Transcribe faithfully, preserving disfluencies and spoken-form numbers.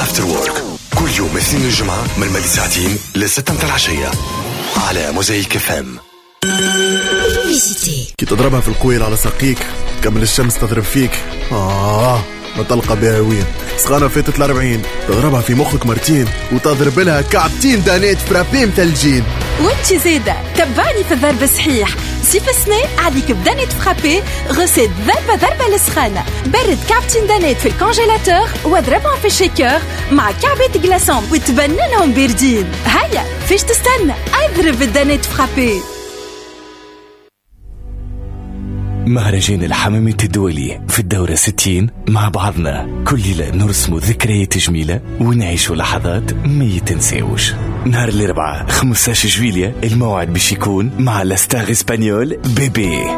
افتر وورك كل يوم اثنين الجمعة من مدي ساعتين لستة متاع العشية على موزايك اف ام. كي تضربها في القويل على ساقيك قبل الشمس تضرب فيك آه ما تلقى بها وين سخانة فاتت الأربعين تضربها في مخك مرتين وتضرب لها كعبتين دانيت فرابي متلجين. وانتي زيدة تبعني في الضرب صحيح صيف السنة عليك بدانيت فرابي غسيت ضربة ضربة لسخانة برد كعبتين دانيت في الكونجيلاتور واضربهم في الشيكر مع كعبة جلاسون وتبننهم باردين. هيا فيش تستنى اضرب الدانيت فرابي. مهرجان الحمامة الدولي في الدورة ستين مع بعضنا كل ليلة نرسم ذكريات جميلة ونعيش لحظات ما يتنساوش. نهار الأربعاء خمسة عشر جويلية الموعد باش يكون مع لاستار اسبانيول بيبي